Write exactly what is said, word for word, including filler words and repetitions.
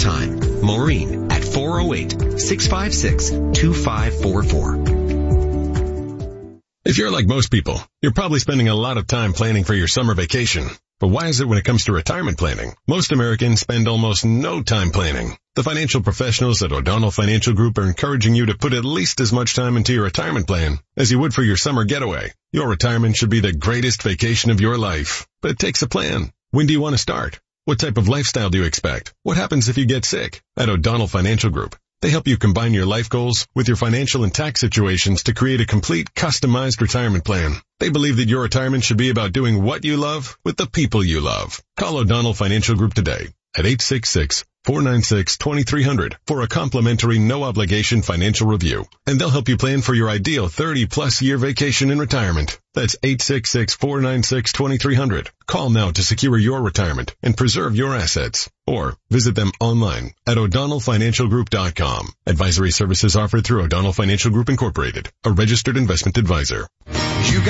time. Maureen at four oh eight, six five six, two five four four. If you're like most people, you're probably spending a lot of time planning for your summer vacation. But why is it when it comes to retirement planning? Most Americans spend almost no time planning. The financial professionals at O'Donnell Financial Group are encouraging you to put at least as much time into your retirement plan as you would for your summer getaway. Your retirement should be the greatest vacation of your life, but it takes a plan. When do you want to start? What type of lifestyle do you expect? What happens if you get sick? At O'Donnell Financial Group, they help you combine your life goals with your financial and tax situations to create a complete, customized retirement plan. They believe that your retirement should be about doing what you love with the people you love. Call O'Donnell Financial Group today at eight six six, four nine six, two three zero zero for a complimentary, no-obligation financial review. And they'll help you plan for your ideal thirty-plus year vacation in retirement. That's eight six six, four nine six, two three zero zero. Call now to secure your retirement and preserve your assets. Or visit them online at o'donnell financial group dot com. Advisory services offered through O'Donnell Financial Group Incorporated, a registered investment advisor. You got